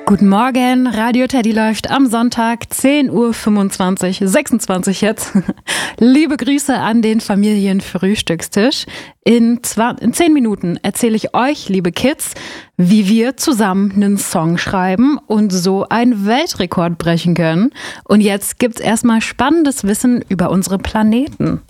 Guten Morgen, Radio Teddy läuft am Sonntag, 10:25 Uhr, 26 jetzt. Liebe Grüße an den Familienfrühstückstisch. In 10 Minuten erzähle ich euch, liebe Kids, wie wir zusammen einen Song schreiben und so einen Weltrekord brechen können. Und jetzt gibt's erstmal spannendes Wissen über unsere Planeten.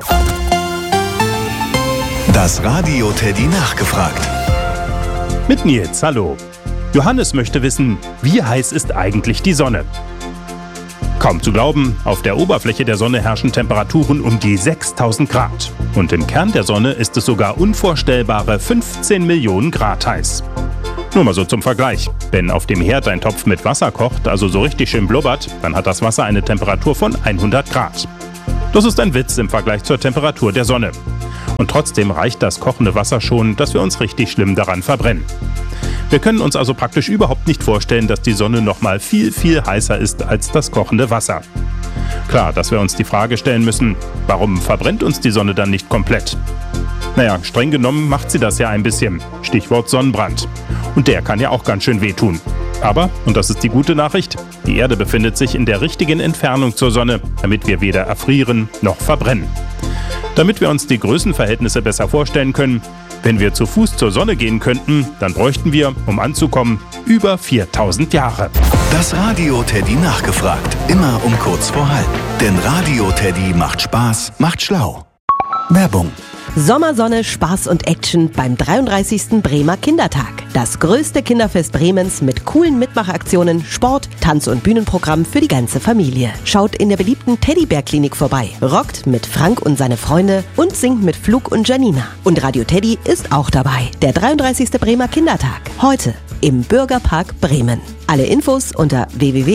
Das Radio Teddy nachgefragt. Mit Nils, hallo. Johannes möchte wissen, wie heiß ist eigentlich die Sonne? Kaum zu glauben, auf der Oberfläche der Sonne herrschen Temperaturen um die 6000 Grad. Und im Kern der Sonne ist es sogar unvorstellbare 15 Millionen Grad heiß. Nur mal so zum Vergleich. Wenn auf dem Herd ein Topf mit Wasser kocht, also so richtig schön blubbert, dann hat das Wasser eine Temperatur von 100 Grad. Das ist ein Witz im Vergleich zur Temperatur der Sonne. Und trotzdem reicht das kochende Wasser schon, dass wir uns richtig schlimm daran verbrennen. Wir können uns also praktisch überhaupt nicht vorstellen, dass die Sonne noch mal viel, viel heißer ist als das kochende Wasser. Klar, dass wir uns die Frage stellen müssen, warum verbrennt uns die Sonne dann nicht komplett? Naja, streng genommen macht sie das ja ein bisschen. Stichwort Sonnenbrand. Und der kann ja auch ganz schön wehtun. Aber, und das ist die gute Nachricht, die Erde befindet sich in der richtigen Entfernung zur Sonne, damit wir weder erfrieren noch verbrennen. Damit wir uns die Größenverhältnisse besser vorstellen können, wenn wir zu Fuß zur Sonne gehen könnten, dann bräuchten wir, um anzukommen, über 4000 Jahre. Das Radio Teddy nachgefragt. Immer um kurz vor halb. Denn Radio Teddy macht Spaß, macht schlau. Werbung. Sommersonne, Spaß und Action beim 33. Bremer Kindertag. Das größte Kinderfest Bremens mit coolen Mitmachaktionen, Sport, Tanz- und Bühnenprogramm für die ganze Familie. Schaut in der beliebten Teddybär-Klinik vorbei, rockt mit Frank und seine Freunde und singt mit Flug und Janina. Und Radio Teddy ist auch dabei. Der 33. Bremer Kindertag. Heute im Bürgerpark Bremen. Alle Infos unter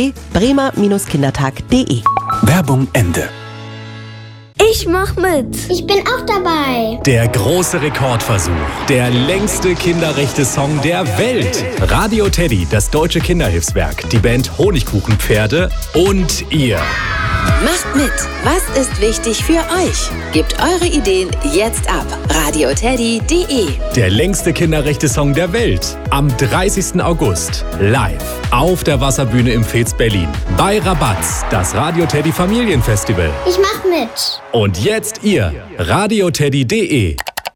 www.bremer-kindertag.de. Werbung Ende. Ich mach mit. Ich bin auch dabei. Der große Rekordversuch. Der längste Kinderrechte-Song der Welt. Radio Teddy, das deutsche Kinderhilfswerk, die Band Honigkuchenpferde und ihr. Macht mit. Was ist wichtig für euch? Gebt eure Ideen jetzt ab. radioteddy.de. Der längste Kinderrechte-Song der Welt. Am 30. August. Live. Auf der Wasserbühne im Fez Berlin. Bei Rabatz. Das Radio Teddy Familienfestival. Ich mach mit. Und jetzt ihr. radioteddy.de.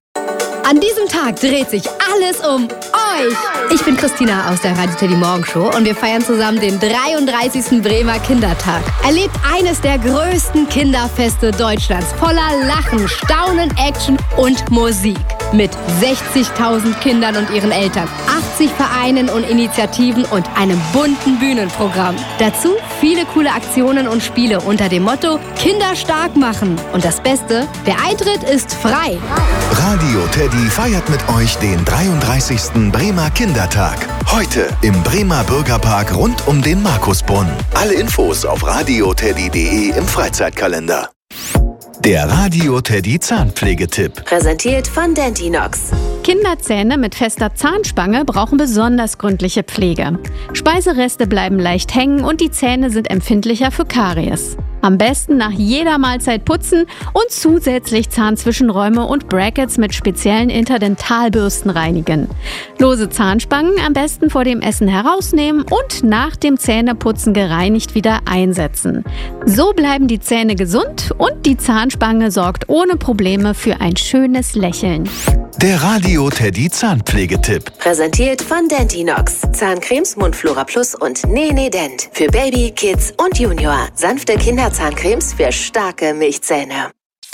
An diesem Tag dreht sich alles um euch. Ich bin Christina aus der Radio Teddy Morgenshow und wir feiern zusammen den 33. Bremer Kindertag. Erlebt eines der größten Kinderfeste Deutschlands voller Lachen, Staunen, Action und Musik. Mit 60.000 Kindern und ihren Eltern, 80 Vereinen und Initiativen und einem bunten Bühnenprogramm. Dazu viele coole Aktionen und Spiele unter dem Motto Kinder stark machen. Und das Beste, der Eintritt ist frei. Radio Teddy feiert mit euch den 33. Bremer Kindertag. Heute im Bremer Bürgerpark rund um den Markusbrunnen. Alle Infos auf radioteddy.de im Freizeitkalender. Der Radio Teddy Zahnpflegetipp. Präsentiert von Dentinox. Kinderzähne mit fester Zahnspange brauchen besonders gründliche Pflege. Speisereste bleiben leicht hängen und die Zähne sind empfindlicher für Karies. Am besten nach jeder Mahlzeit putzen und zusätzlich Zahnzwischenräume und Brackets mit speziellen Interdentalbürsten reinigen. Lose Zahnspangen am besten vor dem Essen herausnehmen und nach dem Zähneputzen gereinigt wieder einsetzen. So bleiben die Zähne gesund und die Zahnspange sorgt ohne Probleme für ein schönes Lächeln. Der Radio Teddy Zahnpflegetipp. Präsentiert von Dentinox. Zahncremes Mundflora Plus und Nene Dent. Für Baby, Kids und Junior. Sanfte Kinderzahncremes für starke Milchzähne.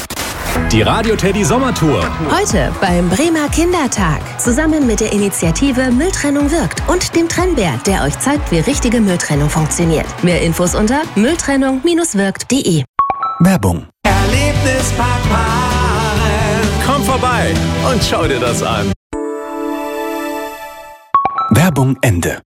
Die Radio Teddy Sommertour. Heute beim Bremer Kindertag. Zusammen mit der Initiative Mülltrennung wirkt und dem Trennbär, der euch zeigt, wie richtige Mülltrennung funktioniert. Mehr Infos unter mülltrennung-wirkt.de. Werbung. Erlebnispark Mahl. Komm vorbei und schau dir das an. Werbung Ende.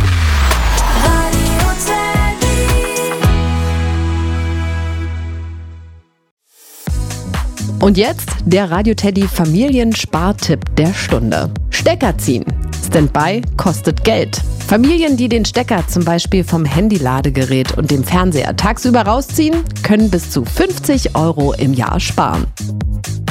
Und jetzt der Radio Teddy Familienspartipp der Stunde. Stecker ziehen. Standby kostet Geld. Familien, die den Stecker zum Beispiel vom Handy-Ladegerät und dem Fernseher tagsüber rausziehen, können bis zu 50 € im Jahr sparen.